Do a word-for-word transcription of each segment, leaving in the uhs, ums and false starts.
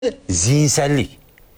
Zihinsellik.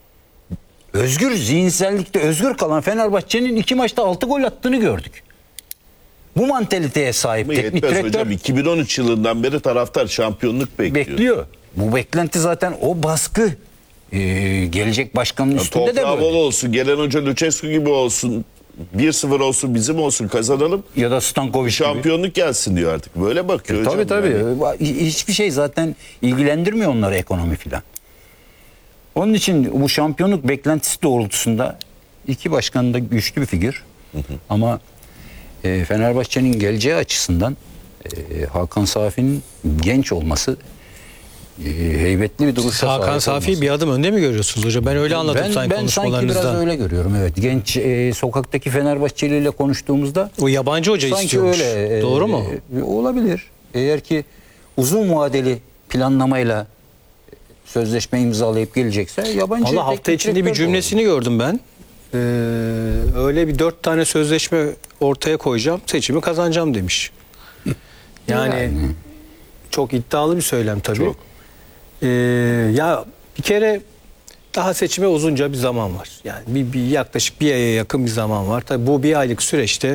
Özgür zihinsellikte özgür kalan Fenerbahçe'nin iki maçta altı gol attığını gördük. Bu mantaliteye sahip Ama teknik yetmez direktör hocam. iki bin on üç yılından beri taraftar şampiyonluk bekliyor. bekliyor. Bu beklenti zaten o baskı ee, gelecek başkanın üstünde de Toprağı böyle. bol olsun. Gelen hoca Lucescu gibi olsun. bir sıfır olsun, bizim olsun, kazanalım. Ya da Stankovic gibi. Şampiyonluk gelsin diyor artık. Böyle bakıyor E, hocam. tabii tabii. Yani. Hiçbir şey zaten ilgilendirmiyor onları, ekonomi filan. Onun için bu şampiyonluk beklentisi doğrultusunda iki başkan da güçlü bir figür. Hı hı. Ama e, Fenerbahçe'nin geleceği açısından e, Hakan Safi'nin genç olması, e, heybetli bir duruşa sahip Hakan Safi'yi bir adım önde mi görüyorsunuz hocam? Ben öyle anladım ben, sanki ben sanki konuşmalarınızdan. biraz öyle görüyorum, evet. Genç e, sokaktaki Fenerbahçeli ile konuştuğumuzda O yabancı hoca sanki istiyormuş. öyle. E, Doğru mu? E, olabilir. Eğer ki uzun vadeli planlamayla sözleşme imzalayıp gelecekse yabancı. Valla hafta içinde bir cümlesini gördüm ben. Ee, öyle bir dört tane sözleşme ortaya koyacağım, seçimi kazanacağım demiş. Yani, yani. çok iddialı bir söylem tabii. Çok. Ee, ya bir kere daha seçime uzunca bir zaman var. Yani bir, bir yaklaşık bir aya yakın bir zaman var. Tabii bu bir aylık süreçte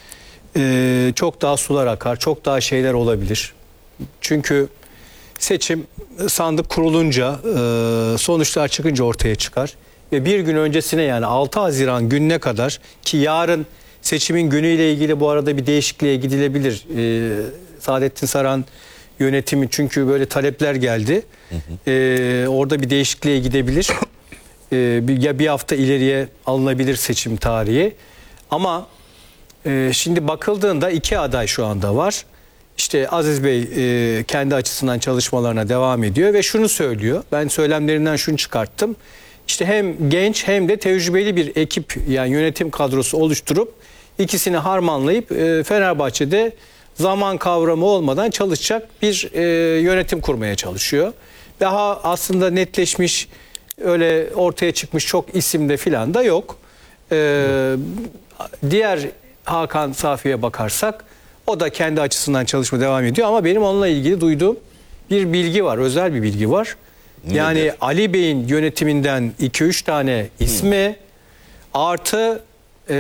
e, çok daha sular akar, çok daha şeyler olabilir. Çünkü seçim sandık kurulunca, e, sonuçlar çıkınca ortaya çıkar. Ve bir gün öncesine, yani altı Haziran gününe kadar, ki yarın seçimin günüyle ilgili bu arada bir değişikliğe gidilebilir. E, Saadettin Saran yönetimi, çünkü böyle talepler geldi. Hı hı. E, orada bir değişikliğe gidebilir. E, bir, ya bir hafta ileriye alınabilir seçim tarihi. Ama e, şimdi bakıldığında iki aday şu anda var. İşte Aziz Bey e, kendi açısından çalışmalarına devam ediyor ve şunu söylüyor. Ben söylemlerinden şunu çıkarttım. İşte hem genç hem de tecrübeli bir ekip, yani yönetim kadrosu oluşturup ikisini harmanlayıp e, Fenerbahçe'de zaman kavramı olmadan çalışacak bir e, yönetim kurmaya çalışıyor. Daha aslında netleşmiş, öyle ortaya çıkmış çok isim de filan da yok. E, diğer Hakan Safi'ye bakarsak, o da kendi açısından çalışma devam ediyor ama benim onunla ilgili duyduğum bir bilgi var, özel bir bilgi var. Nedir? Yani Ali Bey'in yönetiminden iki üç tane ismi, Hı. artı e,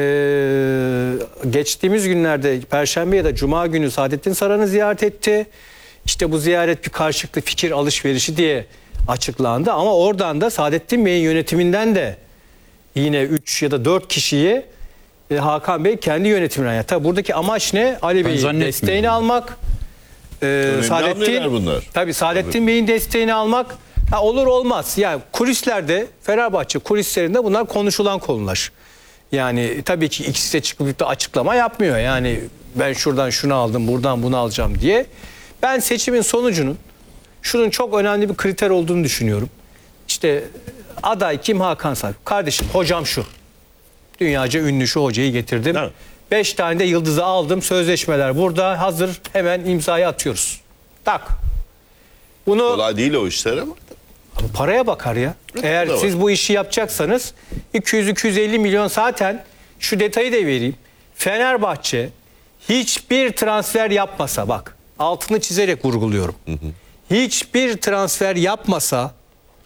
geçtiğimiz günlerde Perşembe ya da Cuma günü Saadettin Saran'ı ziyaret etti. İşte bu ziyaret bir karşılıklı fikir alışverişi diye açıklandı ama oradan da Saadettin Bey'in yönetiminden de yine üç ya da dört kişiyi Hakan Bey kendi yönetimine. Yani tabii buradaki amaç ne? Ali Bey'in desteğini almak. Ee, Saadettin, tabii Saadettin Bey'in desteğini almak. Ha, olur olmaz. Yani kulislerde, Fenerbahçe kulislerinde bunlar konuşulan konular. Yani tabii ki ikisi de çıkıp da açıklama yapmıyor. Yani ben şuradan şunu aldım, buradan bunu alacağım diye. Ben seçimin sonucunun şunun çok önemli bir kriter olduğunu düşünüyorum. İşte aday kim? Hakan Safi. Kardeşim, hocam şu. Dünyaca ünlü şu hocayı getirdim. Evet. Beş tane de yıldızı aldım. Sözleşmeler burada hazır. Hemen imzayı atıyoruz. Tak. Bunu, kolay değil o işler ama. Paraya bakar ya. Eğer siz bu işi yapacaksanız iki yüz iki yüz elli milyon, zaten şu detayı da vereyim. Fenerbahçe hiçbir transfer yapmasa, bak altını çizerek vurguluyorum. Hı hı. Hiçbir transfer yapmasa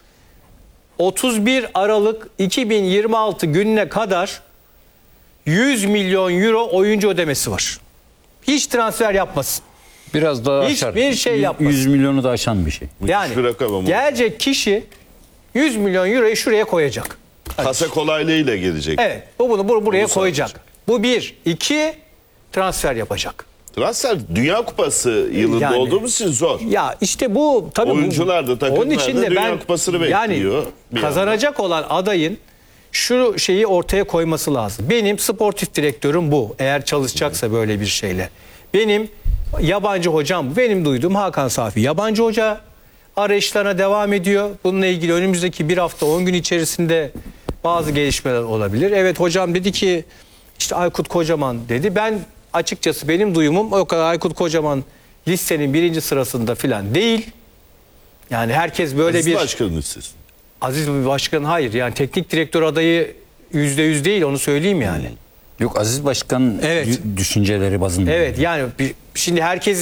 otuz bir Aralık iki bin yirmi altı gününe kadar yüz milyon euro oyuncu ödemesi var. Hiç transfer yapmasın. Biraz daha aşar. Hiçbir şey yapmasın. yüz milyonu da aşan bir şey. Yani gelecek kişi yüz milyon euroyu şuraya koyacak. Kasa kolaylığıyla gelecek. Evet. Bu bunu bur buraya bunu koyacak. Sağlayacak. Bu bir. İki, transfer yapacak. Transfer Dünya Kupası yılında yani, olduğumuz için zor. Ya işte bu tabii oyuncular da takımlar da Dünya ben, Kupası'nı bekliyor. Yani kazanacak olan adayın şu şeyi ortaya koyması lazım. Benim sportif direktörüm bu. Eğer çalışacaksa böyle bir şeyle. Benim yabancı hocam, benim duyduğum Hakan Safi yabancı hoca arayışlarına devam ediyor. Bununla ilgili önümüzdeki bir hafta on gün içerisinde bazı gelişmeler olabilir. Evet, hocam dedi ki işte Aykut Kocaman dedi. Ben açıkçası benim duyumum o kadar Aykut Kocaman listenin birinci sırasında filan değil. Yani herkes böyle Aziz bir... Başkan'ın listesi. Aziz bir başkan, hayır. Yani teknik direktör adayı yüzde yüz değil, onu söyleyeyim yani. Hmm. Yok, Aziz Başkan evet. düşünceleri bazında. Evet, yani bir, şimdi herkes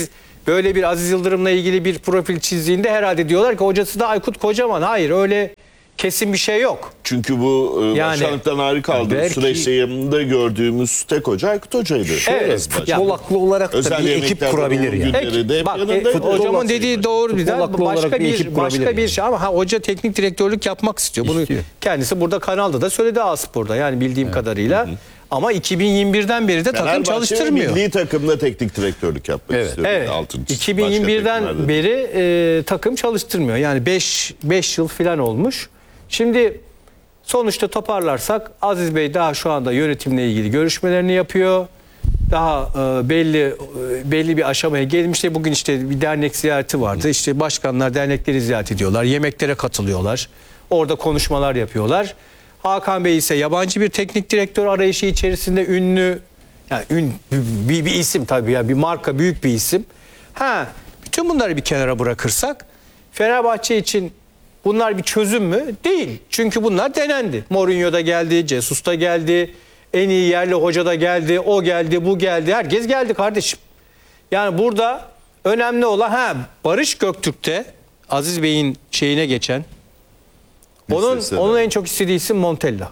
böyle bir Aziz Yıldırım'la ilgili bir profil çizdiğinde herhalde diyorlar ki hocası da Aykut Kocaman. Hayır, öyle kesin bir şey yok. Çünkü bu e, Yani- başkanlıktan ayrı kaldığı Belki- süreçte yanında gördüğümüz tek hoca Aykut Hoca'ydı. Evet. Başkan. Futbol aklı olarak da Özel bir ekip yemeklerde kurabilir onun yani. günleri de hep Bak, yanındaydı. e, hocamın Futbol dediği aklı. doğru bir Futbol aklı olarak başka bir bir ekip başka kurabilir bir yani. şey ama ha, hoca teknik direktörlük yapmak istiyor. Bunu İstiyor. kendisi burada kanalda da söyledi A-Spor'da yani bildiğim kadarıyla. Ama iki bin yirmi birden beri de takım Fenerbahçe çalıştırmıyor. milli takımda teknik direktörlük yapmak Evet. istiyor. Evet. Altıncı. iki bin yirmi birden Başka takımlarda. beri e, takım çalıştırmıyor. Yani beş yıl falan olmuş. Şimdi sonuçta toparlarsak Aziz Bey daha şu anda yönetimle ilgili görüşmelerini yapıyor. Daha e, belli e, belli bir aşamaya gelmişti. Bugün işte bir dernek ziyareti vardı. İşte başkanlar dernekleri ziyaret ediyorlar. Yemeklere katılıyorlar. Orada konuşmalar yapıyorlar. Hakan Bey ise yabancı bir teknik direktör arayışı içerisinde ünlü, yani ün, bir, bir isim tabii ya, bir marka, büyük bir isim. Ha, bütün bunları bir kenara bırakırsak Fenerbahçe için bunlar bir çözüm mü? Değil. Çünkü bunlar denendi. Mourinho da geldi, Jesus da geldi, en iyi yerli hoca da geldi, o geldi, bu geldi. Herkes geldi kardeşim. Yani burada önemli olan ha Barış Göktürk'te Aziz Bey'in şeyine geçen onun Listesine. onun en çok istediği isim Montella.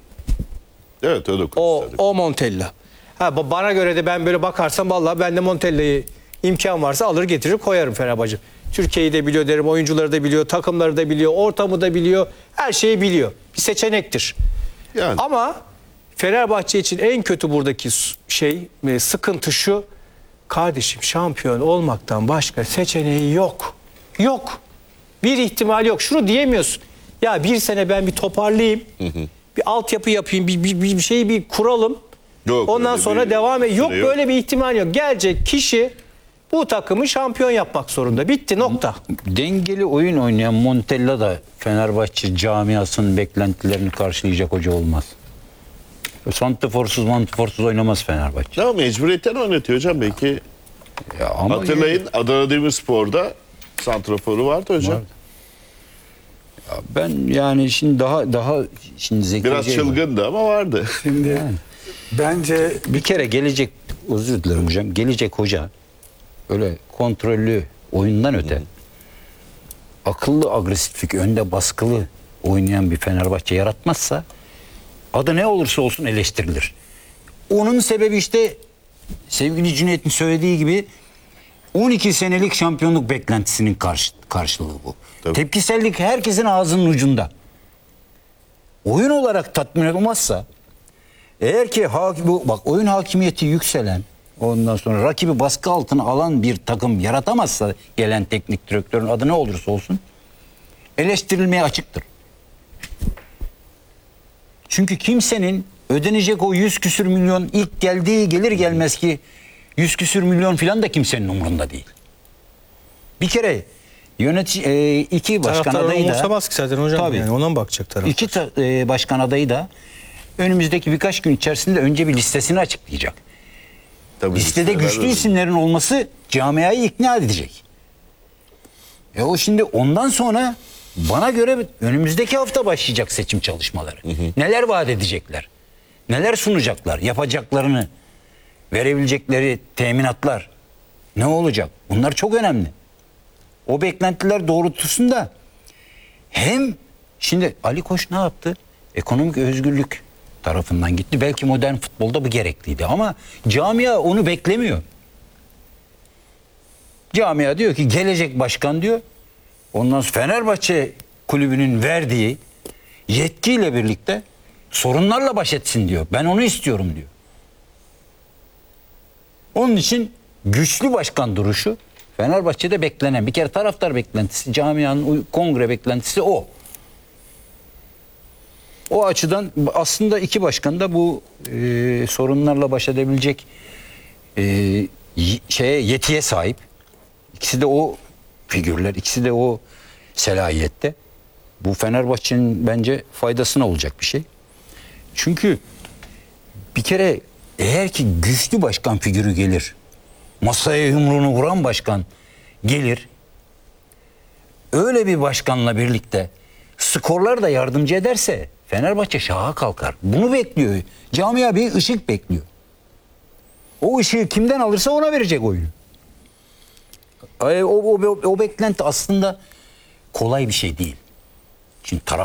Evet öyle O konuştuk. o Montella. Ha ba- bana göre de ben böyle bakarsam vallahi ben de Montella'yı imkan varsa alır getirir koyarım Fenerbahçe. Türkiye'yi de biliyor derim, oyuncuları da biliyor, takımları da biliyor, ortamı da biliyor, her şeyi biliyor. Bir seçenektir. Yani. Ama Fenerbahçe için en kötü buradaki s- şey, e, sıkıntı şu. Kardeşim şampiyon olmaktan başka seçeneği yok. Yok. Bir ihtimal yok. Şunu diyemiyorsun. Ya bir sene ben bir toparlayayım. Bir altyapı yapayım. Bir, bir, bir şeyi bir kuralım. Yok, Ondan öyle sonra bir devam et. Yok süre yok. böyle bir ihtimal yok. Gelecek kişi bu takımı şampiyon yapmak zorunda. Bitti, nokta. Dengeli oyun oynayan Montella da Fenerbahçe camiasının beklentilerini karşılayacak hoca olmaz. Santiforsuz mantiforsuz oynamaz Fenerbahçe. Ya mecburiyetten oynatıyor hocam belki. Ya ama Hatırlayın Adana Demirspor'da santraforu vardı hocam. Vardı. Ya ben yani şimdi daha daha şimdi zekice Biraz çılgındı ama vardı. Şimdi bence bir kere gelecek, özür dilerim hocam, gelecek hoca öyle kontrollü oyundan öte akıllı, agresiflik, önde baskılı oynayan bir Fenerbahçe yaratmazsa adı ne olursa olsun eleştirilir. Onun sebebi işte sevgili Cüneyt'in söylediği gibi on iki senelik şampiyonluk beklentisinin karşı, karşılığı bu. Tabii. Tepkisellik herkesin ağzının ucunda. Oyun olarak tatmin olmazsa, eğer ki hak- bu, bak oyun hakimiyeti yükselen, ondan sonra rakibi baskı altına alan bir takım yaratamazsa gelen teknik direktörün adı ne olursa olsun eleştirilmeye açıktır. Çünkü kimsenin ödenecek o yüz küsür milyon ilk geldiği gelir gelmez ki yüz küsür milyon filan da kimsenin umurunda değil. Bir kere yönetici e, iki başkan Taraftar adayı da umursamaz ki zaten hocam. Tabii. Yani ona mı bakacak taraf? İki ta- e, başkan adayı da önümüzdeki birkaç gün içerisinde önce bir listesini açıklayacak. Tabii Listede listeler güçlü öyle. isimlerin olması camiayı ikna edecek. E o şimdi ondan sonra bana göre önümüzdeki hafta başlayacak seçim çalışmaları. Neler vaat edecekler? Neler sunacaklar? Yapacaklarını, verebilecekleri teminatlar ne olacak? Bunlar çok önemli. O beklentiler doğrultusunda hem şimdi Ali Koç ne yaptı? Ekonomik özgürlük tarafından gitti. Belki modern futbolda bu gerekliydi ama camia onu beklemiyor. Camia diyor ki gelecek başkan diyor. Ondan sonra Fenerbahçe kulübünün verdiği yetkiyle birlikte sorunlarla baş etsin diyor. Ben onu istiyorum diyor. Onun için güçlü başkan duruşu Fenerbahçe'de beklenen bir kere taraftar beklentisi, camianın kongre beklentisi o. O açıdan aslında iki başkan da bu e, sorunlarla baş edebilecek e, y- şeye yetiye sahip. İkisi de o figürler, ikisi de o selahiyette. Bu Fenerbahçe'nin bence faydasına olacak bir şey. Çünkü bir kere eğer ki güçlü başkan figürü gelir, masaya yumruğunu vuran başkan gelir, öyle bir başkanla birlikte skorlar da yardımcı ederse Fenerbahçe şaha kalkar. Bunu bekliyor. Camia bir ışık bekliyor. O ışığı kimden alırsa ona verecek oyunu. E, O, o, o, o beklenti aslında kolay bir şey değil. Şimdi taraf